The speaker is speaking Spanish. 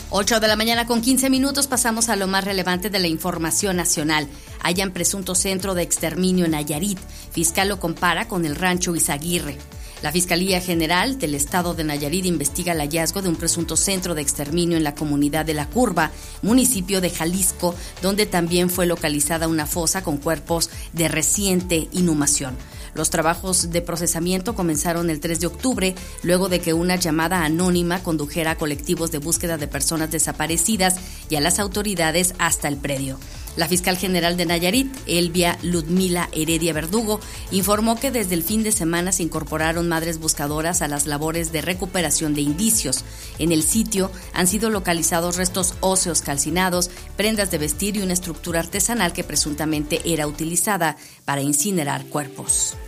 8:15 a.m. Pasamos a lo más relevante de la información nacional. Hallan presunto centro de exterminio en Nayarit. Fiscal lo compara con el rancho Izaguirre. La Fiscalía General del Estado de Nayarit investiga el hallazgo de un presunto centro de exterminio en la comunidad de La Curva, municipio de Jalisco, donde también fue localizada una fosa con cuerpos de reciente inhumación. Los trabajos de procesamiento comenzaron el 3 de octubre, luego de que una llamada anónima condujera a colectivos de búsqueda de personas desaparecidas y a las autoridades hasta el predio. La fiscal general de Nayarit, Elvia Ludmila Heredia Verdugo, informó que desde el fin de semana se incorporaron madres buscadoras a las labores de recuperación de indicios. En el sitio han sido localizados restos óseos calcinados, prendas de vestir y una estructura artesanal que presuntamente era utilizada para incinerar cuerpos.